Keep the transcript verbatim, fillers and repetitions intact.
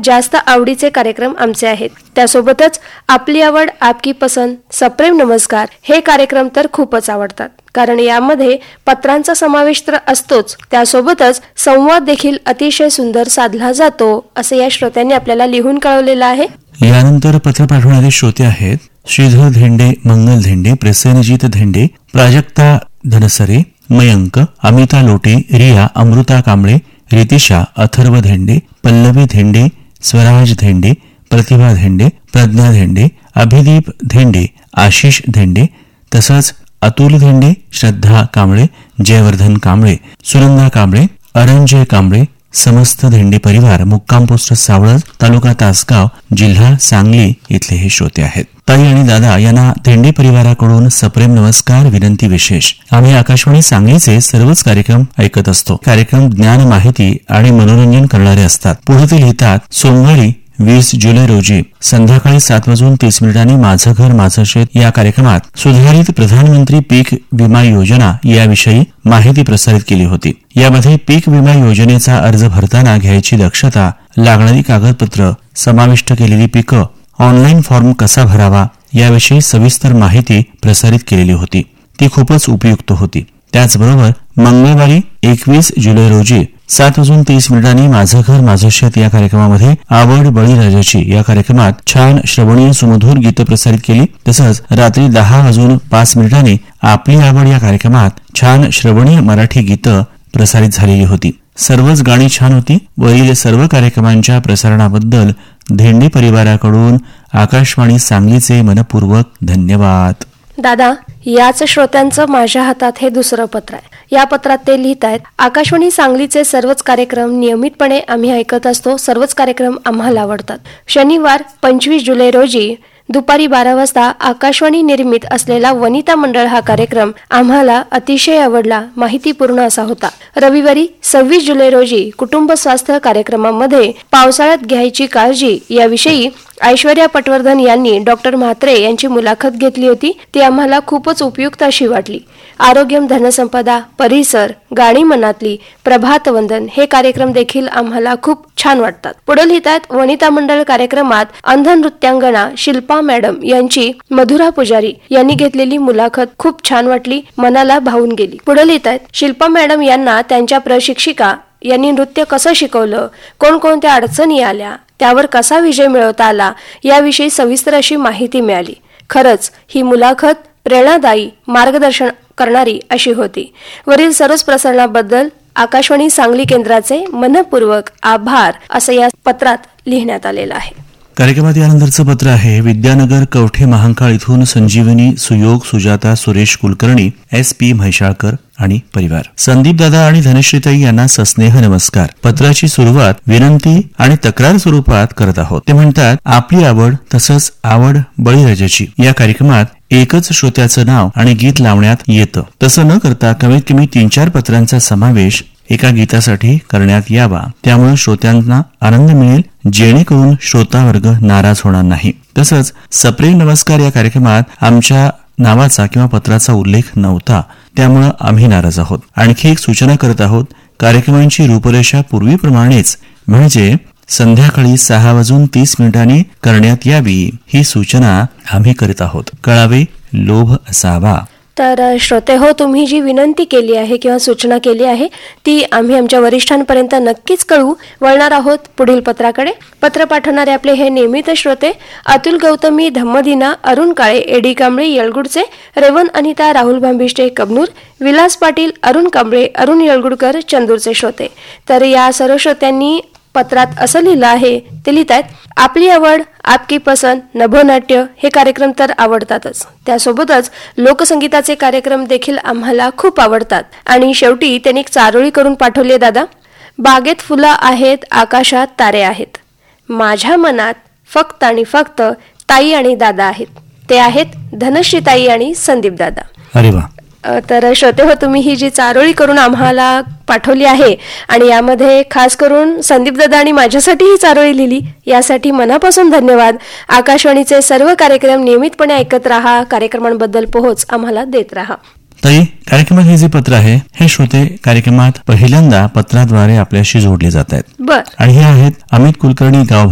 जास्त आवडीचे कार्यक्रम आमचे आहेत. त्यासोबतच आपली आवड आपकी पसंत, सप्रेम नमस्कार हे कार्यक्रम तर खूपच आवडतात, कारण यामध्ये पत्रांचा समावेश तर असतोच, त्यासोबतच संवाद देखील अतिशय सुंदर साधला जातो असे या श्रोत्यांनी आपल्याला लिहून कळवलेलं आहे. यानंतर पत्र पाठवणारे श्रोते आहेत श्रीधर धेंडे, मंगल धेंडे, प्रसेनजीत धेंडे, प्राजक्ता धनसरे, मयंक, अमिता लोटे, रिया, अमृता कांबळे, रितिशा, अथर्व धेंडे, पल्लवी धेंडे, स्वराज धेंडे, प्रतिभा धेंडे, प्रज्ञा धेंडे, अभिदीप धेंडे, आशिष धेंडे, तसंच अतुल धेंडे, श्रद्धा कांबळे, जयवर्धन कांबळे, सुनंदा कांबळे, अरंजय कांबळे, समस्त धेंडे परिवार, मुक्काम पोस्ट सावळज, तालुका तासगाव, जिल्हा सांगली इथले हे श्रोते आहेत. ताई आणि दादा यांना धेंडे परिवाराकडून सप्रेम नमस्कार. विनंती विशेष, आम्ही आकाशवाणी सांगलीचे सर्वच कार्यक्रम ऐकत असतो. कार्यक्रम ज्ञान, माहिती आणि मनोरंजन करणारे असतात. पुढे ते लिहितात, सोमवारी वीस जुलै रोजी संध्याकाळी सात वाजून तीस मिनिटांनी माझं घर माझं शेत या कार्यक्रमात सुधारित प्रधानमंत्री पीक विमा योजना याविषयी माहिती प्रसारित केली होती. यामध्ये पीक विमा योजनेचा अर्ज भरताना घ्यायची दक्षता, लागणारी कागदपत्र, समाविष्ट केलेली पिकं, ऑनलाईन फॉर्म कसा भरावा याविषयी सविस्तर माहिती प्रसारित केलेली होती. ती खूपच उपयुक्त होती. त्याचबरोबर मंगळवारी एकवीस जुलै रोजी सात वाजून तीस मिनिटांनी माझं घर माझं शेत या कार्यक्रमामध्ये आवड बळीराजाची या कार्यक्रमात छान श्रवणीय सुमधुर गीतं प्रसारित केली. तसंच रात्री दहा वाजून पाच मिनिटांनी आपली आवड या कार्यक्रमात छान श्रवणीय मराठी गीतं प्रसारित झालेली होती. सर्वच गाणी छान होती. वरील सर्व कार्यक्रमांच्या प्रसारणाबद्दल धेंडे परिवाराकडून आकाशवाणी सांगलीचे मनपूर्वक धन्यवाद. दादा, याच श्रोत्यांचं माझ्या हातात हे दुसरं पत्र आहे. या पत्रात ते लिहित आहेत, आकाशवाणी सांगलीचे सर्वच कार्यक्रम नियमितपणे आम्ही ऐकत असतो. सर्वच कार्यक्रम आम्हाला आवडतात. शनिवार पंचवीस जुलै रोजी दुपारी बारा वाजता आकाशवाणी निर्मित असलेला वनिता मंडळ हा कार्यक्रम आम्हाला अतिशय आवडला. माहितीपूर्ण असा होता. रविवारी सव्वीस जुलै रोजी कुटुंब स्वास्थ्य कार्यक्रमामध्ये पावसाळ्यात घ्यायची काळजी याविषयी ऐश्वर्या पटवर्धन यांनी डॉक्टर म्हात्रे यांची मुलाखत घेतली होती. ती आम्हाला खूपच उपयुक्त अशी वाटली. आरोग्यम, धनसंपदा, परिसर, गाणी मनातली, प्रभात वंदन हे कार्यक्रम देखील आम्हाला खूप छान वाटतात. पुढे लिहितात, वनिता मंडळ कार्यक्रमात अंध नृत्यांगना शिल्पा मॅडम यांची मधुरा पुजारी यांनी घेतलेली मुलाखत खूप छान वाटली, मनाला भावून गेली. पुढे लिहितात, शिल्पा मॅडम यांना त्यांच्या प्रशिक्षिका यांनी नृत्य कसं शिकवलं, कोणकोणत्या अडचणी आल्या, त्यावर कसा विजय मिळवता आला याविषयी सविस्तर अशी माहिती मिळाली. खरंच ही मुलाखत प्रेरणादायी, मार्गदर्शन करणारी अशी होती. वरील सर्वच प्रसारणाबद्दल आकाशवाणी सांगली केंद्राचे मनपूर्वक आभार असं या पत्रात लिहिण्यात आलेलं आहे. कार्यक्रमात यानंतरचं पत्र आहे विद्यानगर कवठे महांकाळ इथून संजीवनी, सुयोग, सुजाता, सुरेश कुलकर्णी, एस पी म्हैसाळकर आणि परिवार. संदीप दादा आणि धनश्रीताई यांना सस्नेह नमस्कार. पत्राची सुरुवात विनंती आणि तक्रार स्वरूपात करत आहोत. ते म्हणतात, आपली आवड तसंच आवड बळीराजाची या कार्यक्रमात एकच श्रोत्याचं नाव आणि गीत लावण्यात येतं. तसं न करता कमीत कमी तीन चार पत्रांचा समावेश एका गीतासाठी करण्यात यावा. त्यामुळे श्रोत्यांना आनंद मिळेल, जेणेकरून श्रोता वर्ग नाराज होणार नाही. तसंच सप्रेम नमस्कार या कार्यक्रमात आमच्या नावाचा किंवा पत्राचा उल्लेख नव्हता, त्यामुळे आम्ही नाराज आहोत. आणखी एक सूचना करत आहोत, कार्यक्रमांची रूपरेषा पूर्वीप्रमाणेच म्हणजे संध्याकाळी सहा वाजून तीस मिनिटांनी करण्यात यावी ही सूचना आम्ही करीत आहोत. कळावे, लोभ असावा. तर श्रोते हो, तुम्ही जी विनंती केली आहे किंवा सूचना केली आहे ती आम्ही आमच्या वरिष्ठांपर्यंत नक्कीच कळवू. वळणार आहोत पुढील पत्राकडे. पत्र पाठवणारे आपले हे नियमित श्रोते अतुल गौतमी, धम्मदिना, अरुण काळे, एडी कांबळे येळगुडचे, रेवन अनिता, राहुल भांबिष्टे कबनूर, विलास पाटील, अरुण कांबळे, अरुण येळगुडकर चंदूरचे श्रोते. तर या सर्व श्रोत्यांनी पत्रात असं लिहिलं आहे, ते लिहित आहेत, आपली आवड आपकी पसंत, नभोनाट्य हे कार्यक्रम तर आवडतातच, त्यासोबतच लोकसंगीताचे कार्यक्रम देखील आम्हाला खूप आवडतात. आणि शेवटी त्यांनी एक चारोळी करून पाठवली, दादा, बागेत फुलं आहेत, आकाशात तारे आहेत, माझ्या मनात फक्त आणि फक्त ताई आणि दादा आहेत. ते आहेत धनश्री ताई आणि संदीप दादा. अरे वा. तर श्रोते हो, तुम्ही ही जी चारोळी करून आम्हाला पाठवली आहे आणि यामध्ये खास करून संदीप दादा आणि माझ्यासाठी ही चारोळी लिहिली, यासाठी मनापासून धन्यवाद. आकाशवाणीचे सर्व कार्यक्रम नियमितपणे ऐकत राहा, कार्यक्रमांबद्दल पोहोच आम्हाला देत राहा. ताई, कार्यक्रमात हे जे पत्र आहे हे श्रोते कार्यक्रमात पहिल्यांदा पत्राद्वारे आपल्याशी जोडले जात आहेत. बर. आणि हे आहेत अमित कुलकर्णी, गाव